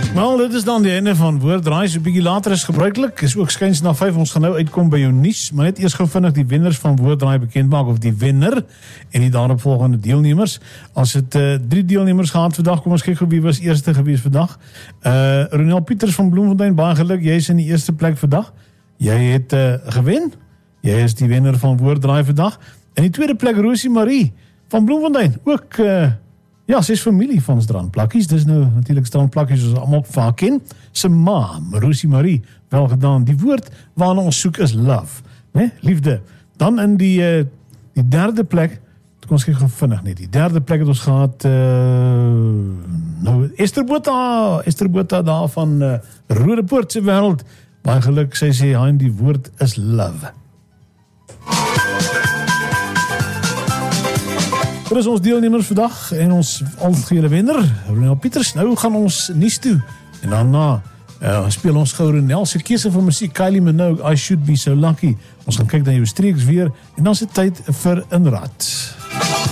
Wel, dit is dan die einde van Woorddraai. So 'n bietjie later is gebruiklik. Is ook skuins na 5. Ons gaan nou uitkom by jou nuus, maar net eers gou vinnig die wenners van Woorddraai bekend maak, of die wenner en die daaropvolgende deelnemers. As het 3 deelnemers gehad vandag, kom ons kyk gou wie was eerste gewees vandag. Ronel Pieters van Bloemfontein, baie geluk, jy is in die eerste plek vandag. Jy het gewen. Jy is die wenner van Woorddraai vandag. In die tweede plek Rosie Marie van Bloemfontein, ook ja, sy is familie van Strandplakkies. Dis nou natuurlik Strandplakkies soos almal vaak ken. Sy ma, Rosie Marie, wel gedaan. Die woord waarna ons soek is love, né? Liefde. Dan in die derde plek, kom ons kyk gou vinnig net. Die derde plek het ons gehad nou Esther Botha daar van Rodepoort se wêreld. Baie geluk, sy sê hein, die woord is love. Dit is ons deelnemers vandag en ons algehele wenner, Ronel Pieters. Nou gaan ons nuus toe en daarna speel ons gou Ronel se keuse van musiek, Kylie Minogue, I Should Be So Lucky. Ons gaan kyk na jou streeks weer en dan is dit tyd vir 'n rad.